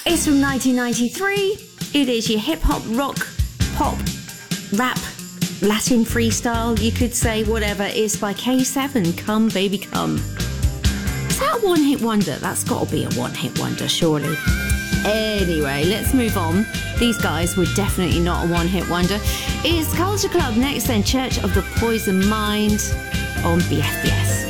It's from 1993. It is your hip-hop, rock, pop, rap, Latin freestyle, you could say whatever. It's by K7, Come Baby Come. Is that a one-hit wonder? That's got to be a one-hit wonder, surely. Anyway, let's move on. These guys were definitely not a one-hit wonder. It's Culture Club next, then Church of the Poison Mind on BFBS.